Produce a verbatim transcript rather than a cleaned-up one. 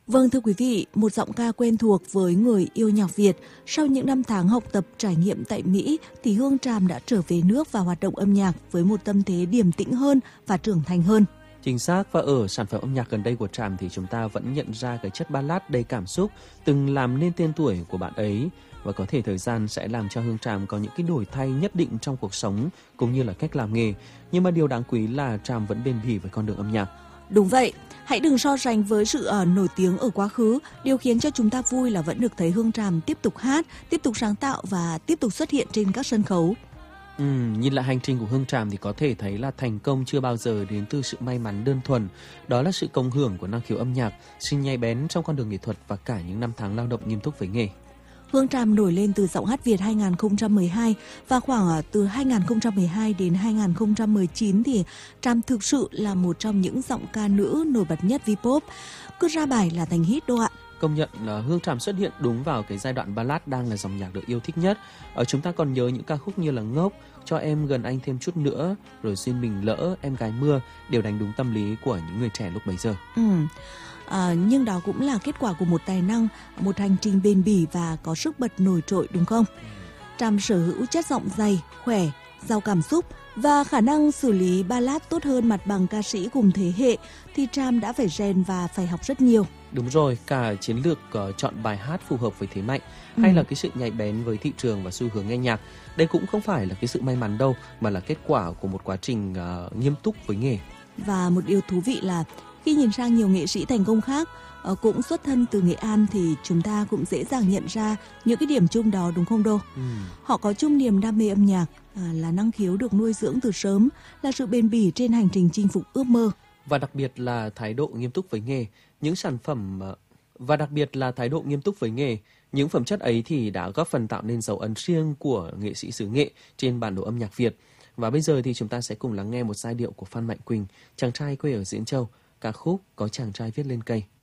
Vâng thưa quý vị, một giọng ca quen thuộc với người yêu nhạc Việt. Sau những năm tháng học tập trải nghiệm tại Mỹ thì Hương Tràm đã trở về nước và hoạt động âm nhạc với một tâm thế điềm tĩnh hơn và trưởng thành hơn. Chính xác, và ở sản phẩm âm nhạc gần đây của Tràm thì chúng ta vẫn nhận ra cái chất ballad đầy cảm xúc từng làm nên tên tuổi của bạn ấy. Và có thể thời gian sẽ làm cho Hương Tràm có những cái đổi thay nhất định trong cuộc sống cũng như là cách làm nghề. Nhưng mà điều đáng quý là Tràm vẫn bền bỉ với con đường âm nhạc. Đúng vậy, hãy đừng so sánh với sự uh, nổi tiếng ở quá khứ. Điều khiến cho chúng ta vui là vẫn được thấy Hương Tràm tiếp tục hát, tiếp tục sáng tạo và tiếp tục xuất hiện trên các sân khấu. Ừ, nhìn lại hành trình của Hương Tràm thì có thể thấy là thành công chưa bao giờ đến từ sự may mắn đơn thuần. Đó là sự cộng hưởng của năng khiếu âm nhạc, sự nhạy bén trong con đường nghệ thuật và cả những năm tháng lao động nghiêm túc với nghề. Hương Tràm nổi lên từ Giọng hát Việt hai không một hai và khoảng từ hai không một hai đến hai không một chín thì Tràm thực sự là một trong những giọng ca nữ nổi bật nhất V-pop. Cứ ra bài là thành hit đâu ạ. Công nhận là Hương Tràm xuất hiện đúng vào cái giai đoạn ballad đang là dòng nhạc được yêu thích nhất. Ở chúng ta còn nhớ những ca khúc như là Ngốc, Cho em gần anh thêm chút nữa, rồi Duyên mình lỡ, Em gái mưa đều đánh đúng tâm lý của những người trẻ lúc bấy giờ. Ừ. À, nhưng đó cũng là kết quả của một tài năng, một hành trình bền bỉ và có sức bật nổi trội đúng không? Tràm sở hữu chất giọng dày, khỏe, giàu cảm xúc và khả năng xử lý ballad tốt hơn mặt bằng ca sĩ cùng thế hệ thì Tràm đã phải rèn và phải học rất nhiều. Đúng rồi, cả chiến lược uh, chọn bài hát phù hợp với thế mạnh ừ. hay là cái sự nhạy bén với thị trường và xu hướng nghe nhạc. Đây cũng không phải là cái sự may mắn đâu, mà là kết quả của một quá trình uh, nghiêm túc với nghề. Và một điều thú vị là khi nhìn sang nhiều nghệ sĩ thành công khác uh, cũng xuất thân từ Nghệ An thì chúng ta cũng dễ dàng nhận ra những cái điểm chung đó đúng không Đô? Ừ. Họ có chung niềm đam mê âm nhạc, uh, là năng khiếu được nuôi dưỡng từ sớm, là sự bền bỉ trên hành trình chinh phục ước mơ. Và đặc biệt là thái độ nghiêm túc với nghề, những sản phẩm và đặc biệt là thái độ nghiêm túc với nghề, những phẩm chất ấy thì đã góp phần tạo nên dấu ấn riêng của nghệ sĩ xứ Nghệ trên bản đồ âm nhạc Việt. Và bây giờ thì chúng ta sẽ cùng lắng nghe một giai điệu của Phan Mạnh Quỳnh, chàng trai quê ở Diễn Châu, ca khúc Có chàng trai viết lên cây.